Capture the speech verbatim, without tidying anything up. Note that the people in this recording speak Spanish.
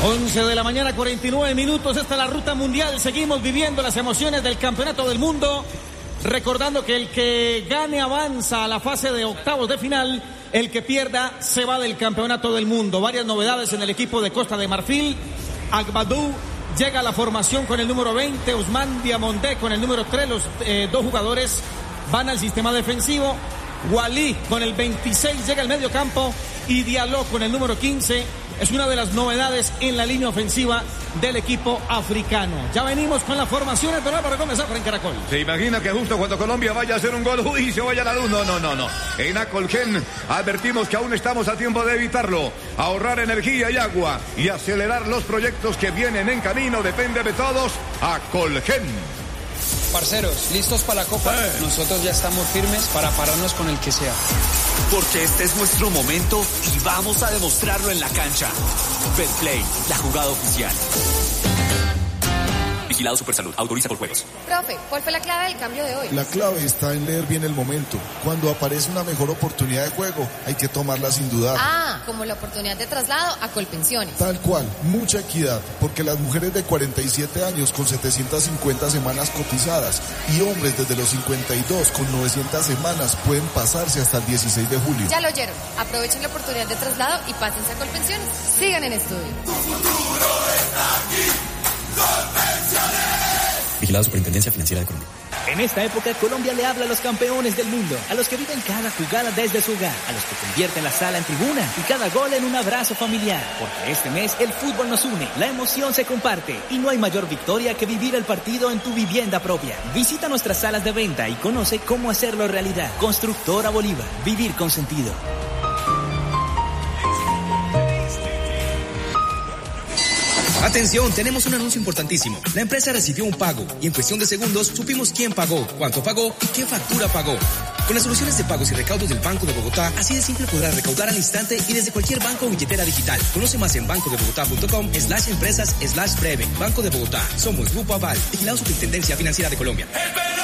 once de la mañana, cuarenta y nueve minutos. Esta es la ruta mundial. Seguimos viviendo las emociones del campeonato del mundo. Recordando que el que gane avanza a la fase de octavos de final. El que pierda se va del campeonato del mundo. Varias novedades en el equipo de Costa de Marfil. Agbadou llega a la formación con el número veinte. Ousmane Diomandé con el número tres. Los eh, dos jugadores van al sistema defensivo. Wally con el veintiséis llega al medio campo. Y Diallo con el número quince. Es una de las novedades en la línea ofensiva del equipo africano. Ya venimos con las formaciones, pero para comenzar en Caracol. Se imagina que justo cuando Colombia vaya a hacer un gol, uy, se vaya la luz. No, no, no, no. En Acolgen advertimos que aún estamos a tiempo de evitarlo. Ahorrar energía y agua y acelerar los proyectos que vienen en camino. Depende de todos. Acolgen. Parceros, ¿listos para la Copa? Eh. Nosotros ya estamos firmes para pararnos con el que sea. Porque este es nuestro momento y vamos a demostrarlo en la cancha. Betplay, la jugada oficial. Vigilado Supersalud, autoriza por juegos. Profe, ¿cuál fue la clave del cambio de hoy? La clave está en leer bien el momento. Cuando aparece una mejor oportunidad de juego, hay que tomarla sin dudar. Ah, como la oportunidad de traslado a Colpensiones. Tal cual, mucha equidad, porque las mujeres de cuarenta y siete años con setecientas cincuenta semanas cotizadas y hombres desde los cincuenta y dos con novecientas semanas pueden pasarse hasta el dieciséis de julio. Ya lo oyeron. Aprovechen la oportunidad de traslado y pásense a Colpensiones. Sigan en estudio. Tu futuro está aquí. Vigilado Superintendencia Financiera de Colombia. En esta época, Colombia le habla a los campeones del mundo, a los que viven cada jugada desde su hogar, a los que convierten la sala en tribuna y cada gol en un abrazo familiar. Porque este mes el fútbol nos une, la emoción se comparte y no hay mayor victoria que vivir el partido en tu vivienda propia. Visita nuestras salas de venta y conoce cómo hacerlo realidad. Constructora Bolívar, vivir con sentido. Atención, tenemos un anuncio importantísimo. La empresa recibió un pago y en cuestión de segundos supimos quién pagó, cuánto pagó y qué factura pagó. Con las soluciones de pagos y recaudos del Banco de Bogotá, así de simple podrás recaudar al instante y desde cualquier banco o billetera digital. Conoce más en bancodebogotá.com slash empresas slash breve. Banco de Bogotá. Somos Grupo Aval. Vigilado Superintendencia Financiera de Colombia.